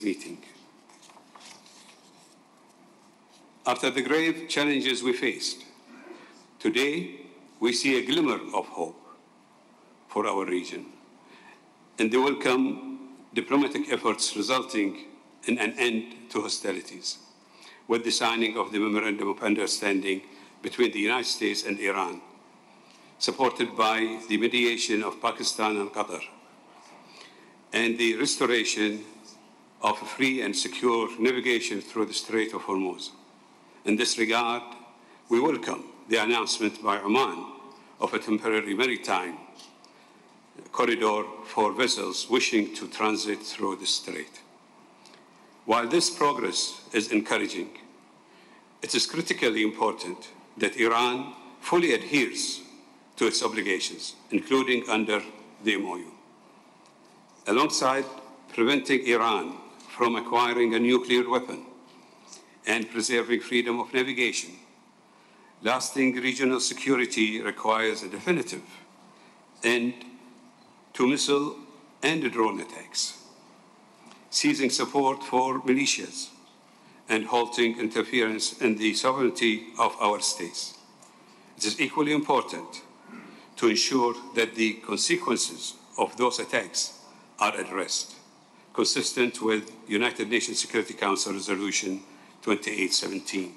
meeting. After the grave challenges we faced, today we see a glimmer of hope for our region and the welcome diplomatic efforts resulting in an end to hostilities with the signing of the Memorandum of Understanding between the United States and Iran, supported by the mediation of Pakistan and Qatar, and the restoration of free and secure navigation through the Strait of Hormuz. In this regard, we welcome the announcement by Oman of a temporary maritime corridor for vessels wishing to transit through the strait. While this progress is encouraging, it is critically important that Iran fully adheres to its obligations, including under the MOU. Alongside preventing Iran from acquiring a nuclear weapon and preserving freedom of navigation, lasting regional security requires a definitive end to missile and drone attacks, ceasing support for militias, and halting interference in the sovereignty of our states. It is equally important to ensure that the consequences of those attacks are addressed, consistent with United Nations Security Council Resolution 2817.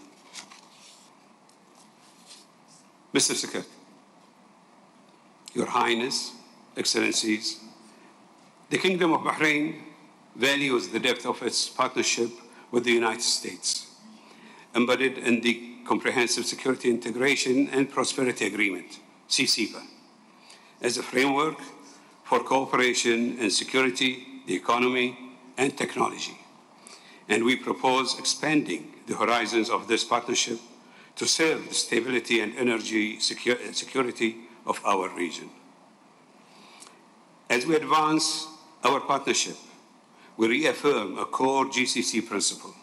Mr. Secretary, Your Highness, Excellencies, the Kingdom of Bahrain values the depth of its partnership with the United States, embedded in the Comprehensive Security Integration and Prosperity Agreement, CCPA, as a framework for cooperation in security, the economy, and technology. And we propose expanding the horizons of this partnership to serve the stability and energy security of our region. As we advance our partnership, we reaffirm a core GCC principle.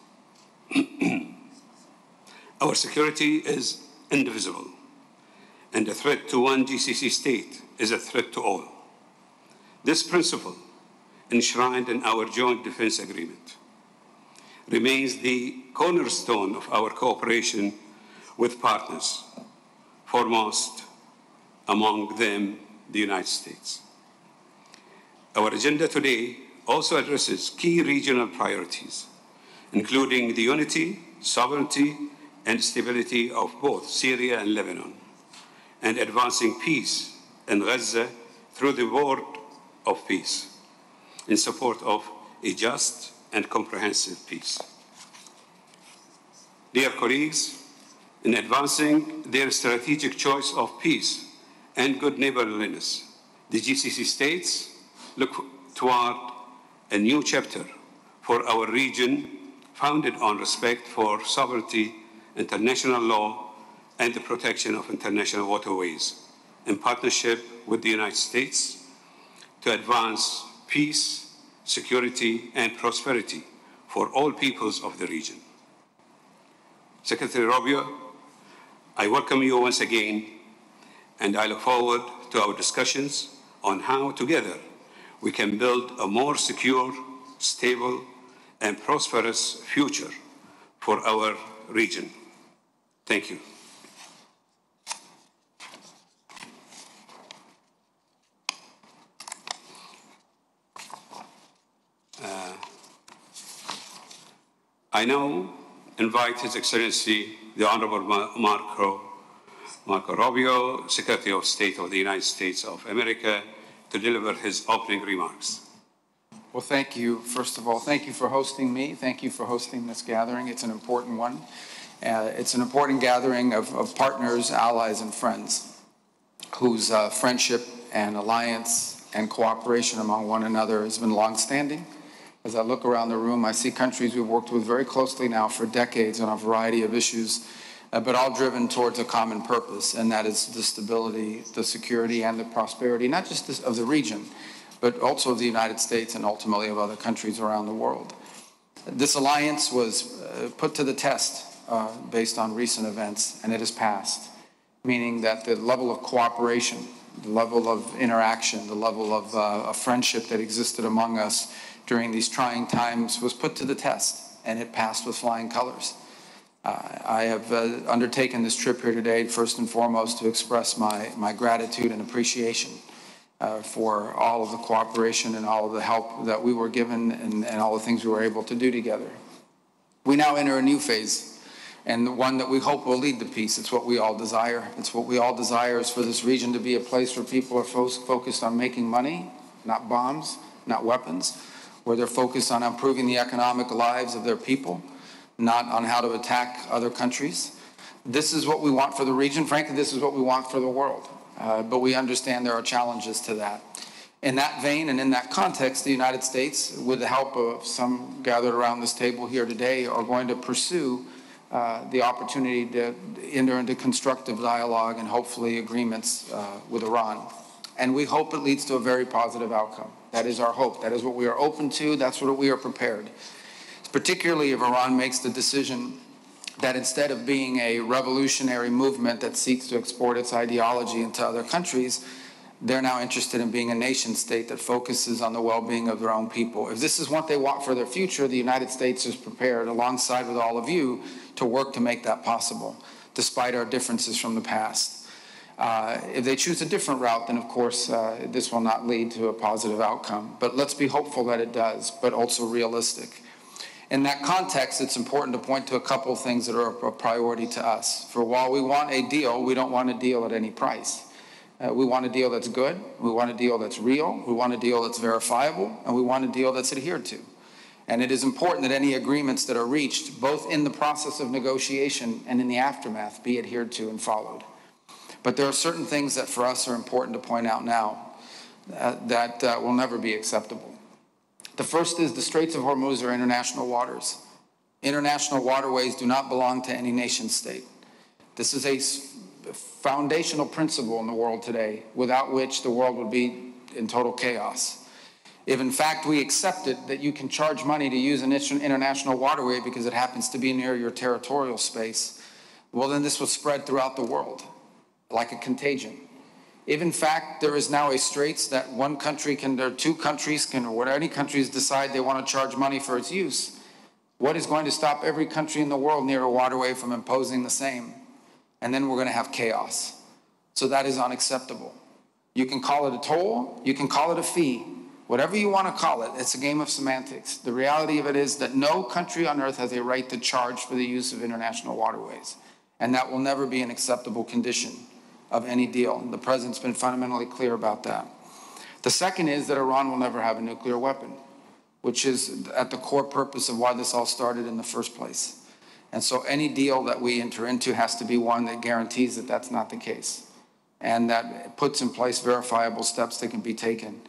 Our security is indivisible, and a threat to one GCC state is a threat to all. This principle, enshrined in our Joint Defense Agreement, remains the cornerstone of our cooperation with partners, foremost among them the United States. Our agenda today also addresses key regional priorities, including the unity, sovereignty, and stability of both Syria and Lebanon, and advancing peace in Gaza through the Board of Peace in support of a just and comprehensive peace. Dear colleagues, in advancing their strategic choice of peace and good neighborliness, the GCC states look toward a new chapter for our region founded on respect for sovereignty, international law, and the protection of international waterways, in partnership with the United States to advance peace, security, and prosperity for all peoples of the region. Secretary Rubio, I welcome you once again, and I look forward to our discussions on how together we can build a more secure, stable, and prosperous future for our region. Thank you. I now invite His Excellency, the Honorable Marco Rubio, Secretary of State of the United States of America, to deliver his opening remarks. Well, thank you. First of all, thank you for hosting me. Thank you for hosting this gathering. It's an important one. It's an important gathering of partners, allies, and friends whose friendship and alliance and cooperation among one another has been longstanding. As I look around the room, I see countries we've worked with very closely now for decades on a variety of issues, but all driven towards a common purpose, and that is the stability, the security, and the prosperity, not just of the region, but also of the United States and ultimately of other countries around the world. This alliance was put to the test based on recent events, and it has passed, meaning that the level of cooperation, the level of interaction, the level of friendship that existed among us during these trying times was put to the test, and it passed with flying colors. I have undertaken this trip here today, first and foremost, to express my gratitude and appreciation for all of the cooperation and all of the help that we were given and all the things we were able to do together. We now enter a new phase, and one that we hope will lead to peace. It's what we all desire. It's what we all desire, is for this region to be a place where people are focused on making money, not bombs, not weapons, where they're focused on improving the economic lives of their people, not on how to attack other countries. This is what we want for the region. Frankly, this is what we want for the world. But we understand there are challenges to that. In that vein and in that context, the United States, with the help of some gathered around this table here today, are going to pursue the opportunity to enter into constructive dialogue and hopefully agreements with Iran. And we hope it leads to a very positive outcome. That is our hope. That is what we are open to. That's what we are prepared. Particularly if Iran makes the decision that instead of being a revolutionary movement that seeks to export its ideology into other countries, they're now interested in being a nation state that focuses on the well-being of their own people. If this is what they want for their future, the United States is prepared, alongside with all of you, to work to make that possible, despite our differences from the past. If they choose a different route, then of course this will not lead to a positive outcome. But let's be hopeful that it does, but also realistic. In that context, it's important to point to a couple of things that are a priority to us. For while we want a deal, we don't want a deal at any price. We want a deal that's good, we want a deal that's real, we want a deal that's verifiable, and we want a deal that's adhered to. And it is important that any agreements that are reached, both in the process of negotiation and in the aftermath, be adhered to and followed. But there are certain things that for us are important to point out now that will never be acceptable. The first is the Straits of Hormuz are international waters. International waterways do not belong to any nation state. This is a foundational principle in the world today, without which the world would be in total chaos. If in fact we accepted that you can charge money to use an international waterway because it happens to be near your territorial space, well then this will spread throughout the world like a contagion. If in fact there is now a straits that one country can, or two countries can, or any countries decide they want to charge money for its use, what is going to stop every country in the world near a waterway from imposing the same? And then we're going to have chaos. So that is unacceptable. You can call it a toll, you can call it a fee, whatever you want to call it, it's a game of semantics. The reality of it is that no country on earth has a right to charge for the use of international waterways. And that will never be an acceptable condition of any deal. The president's been fundamentally clear about that. The second is that Iran will never have a nuclear weapon, which is at the core purpose of why this all started in the first place. And so any deal that we enter into has to be one that guarantees that that's not the case, and that puts in place verifiable steps that can be taken.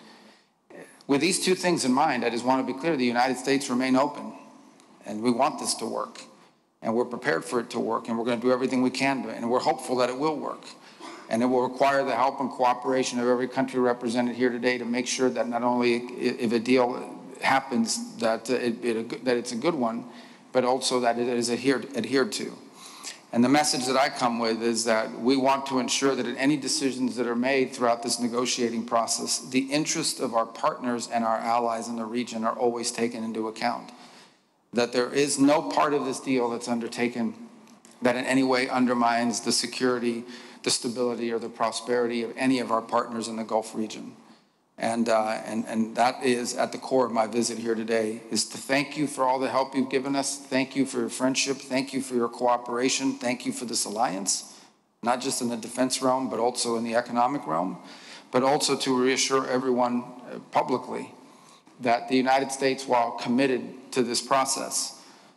With these two things in mind, I just want to be clear, the United States remain open, and we want this to work, and we're prepared for it to work, and we're going to do everything we can do it, and we're hopeful that it will work. And it will require the help and cooperation of every country represented here today to make sure that not only if a deal happens that it's a good one, but also that it is adhered to. And the message that I come with is that we want to ensure that in any decisions that are made throughout this negotiating process, the interests of our partners and our allies in the region are always taken into account. That there is no part of this deal that's undertaken that in any way undermines the security, the stability, or the prosperity of any of our partners in the Gulf region. And that is at the core of my visit here today, is to thank you for all the help you've given us. Thank you for your friendship. Thank you for your cooperation. Thank you for this alliance, not just in the defense realm, but also in the economic realm, but also to reassure everyone publicly that the United States, while committed to this process,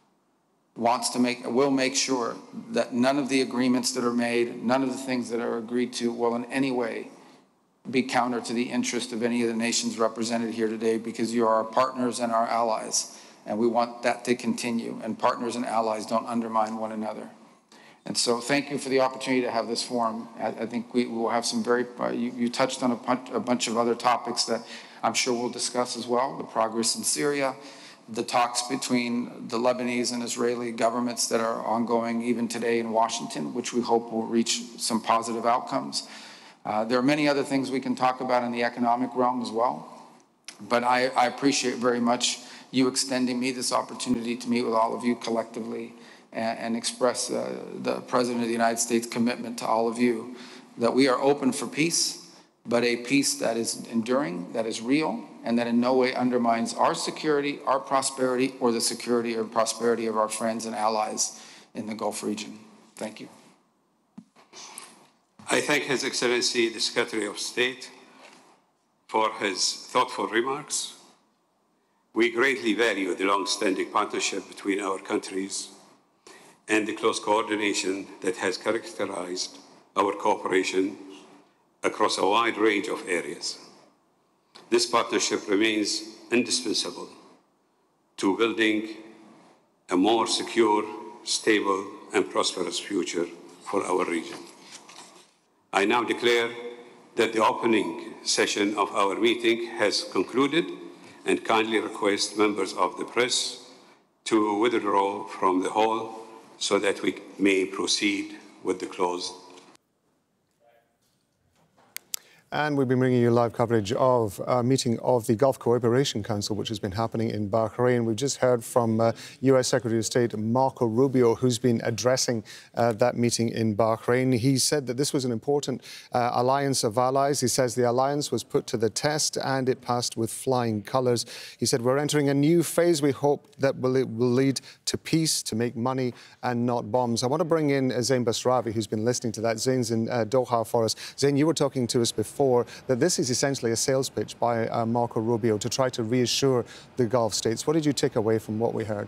will make sure that none of the agreements that are made, none of the things that are agreed to will in any way be counter to the interest of any of the nations represented here today, because you are our partners and our allies, and we want that to continue, and partners and allies don't undermine one another. And so thank you for the opportunity to have this forum. I think we will have some very, you touched on a bunch of other topics that I'm sure we'll discuss as well, the progress in Syria, the talks between the Lebanese and Israeli governments that are ongoing even today in Washington, which we hope will reach some positive outcomes. There are many other things we can talk about in the economic realm as well. But I appreciate very much you extending me this opportunity to meet with all of you collectively and express the President of the United States' commitment to all of you that we are open for peace, but a peace that is enduring, that is real, and that in no way undermines our security, our prosperity, or the security or prosperity of our friends and allies in the Gulf region. Thank you. I thank His Excellency, the Secretary of State, for his thoughtful remarks. We greatly value the long-standing partnership between our countries and the close coordination that has characterized our cooperation across a wide range of areas. This partnership remains indispensable to building a more secure, stable, and prosperous future for our region. I now declare that the opening session of our meeting has concluded and kindly request members of the press to withdraw from the hall so that we may proceed with the closed. And we've been bringing you live coverage of a meeting of the Gulf Cooperation Council, which has been happening in Bahrain. We've just heard from U.S. Secretary of State Marco Rubio, who's been addressing that meeting in Bahrain. He said that this was an important alliance of allies. He says the alliance was put to the test and it passed with flying colours. He said, we're entering a new phase. We hope that it will lead to peace, to make money and not bombs. I want to bring in Zain Basravi, who's been listening to that. Zain's in Doha for us. Zain, you were talking to us before that this is essentially a sales pitch by Marco Rubio to try to reassure the Gulf states. What did you take away from what we heard?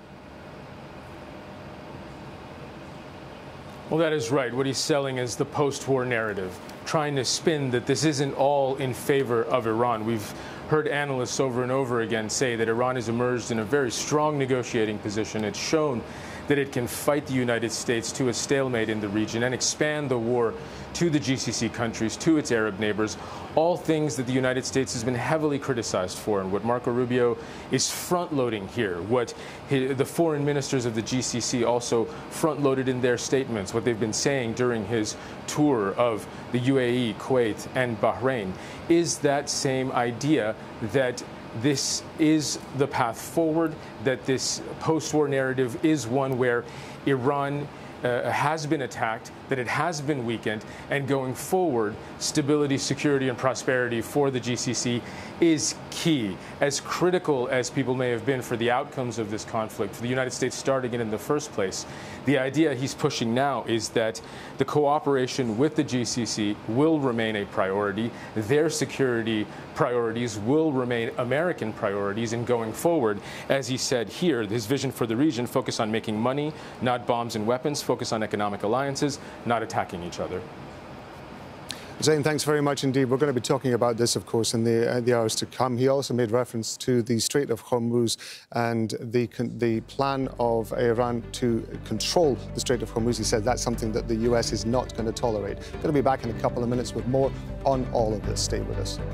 Well, that is right. What he's selling is the post-war narrative, trying to spin that this isn't all in favor of Iran. We've heard analysts over and over again say that Iran has emerged in a very strong negotiating position. It's shown that it can fight the United States to a stalemate in the region and expand the war to the GCC countries, to its Arab neighbors, all things that the United States has been heavily criticized for. And what Marco Rubio is front-loading here, what the foreign ministers of the GCC also front-loaded in their statements, what they've been saying during his tour of the UAE, Kuwait, and Bahrain, is that same idea that this is the path forward, that this post-war narrative is one where Iran has been attacked, that it has been weakened, and going forward, stability, security, and prosperity for the GCC is key. As critical as people may have been for the outcomes of this conflict, for the United States starting it in the first place, the idea he's pushing now is that the cooperation with the GCC will remain a priority. Their security priorities will remain American priorities, and going forward, as he said here, his vision for the region, focus on making money, not bombs and weapons, focus on economic alliances, not attacking each other. Zain, thanks very much indeed. We're going to be talking about this, of course, in the hours to come. He also made reference to the Strait of Hormuz and the plan of Iran to control the Strait of Hormuz. He said that's something that the US is not going to tolerate. Going to be back in a couple of minutes with more on all of this. Stay with us.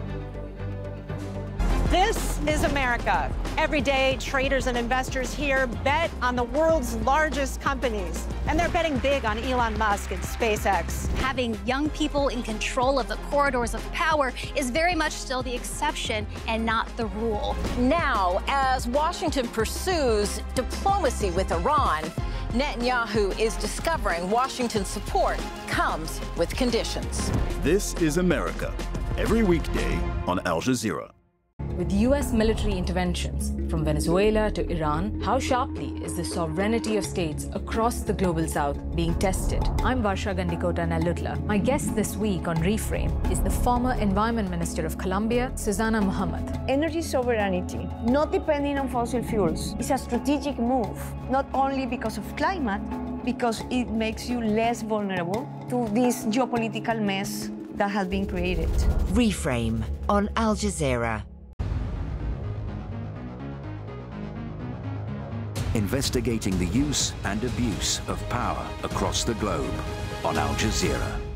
This is America. Every day, traders and investors here bet on the world's largest companies. And they're betting big on Elon Musk and SpaceX. Having young people in control of the corridors of power is very much still the exception and not the rule. Now, as Washington pursues diplomacy with Iran, Netanyahu is discovering Washington's support comes with conditions. This is America. Every weekday on Al Jazeera. With U.S. military interventions from Venezuela to Iran, how sharply is the sovereignty of states across the global south being tested? I'm Varsha Gandikota Nalutla. My guest this week on Reframe is the former Environment Minister of Colombia, Susana Muhammad. Energy sovereignty, not depending on fossil fuels, is a strategic move, not only because of climate, because it makes you less vulnerable to this geopolitical mess that has been created. Reframe on Al Jazeera. Investigating the use and abuse of power across the globe on Al Jazeera.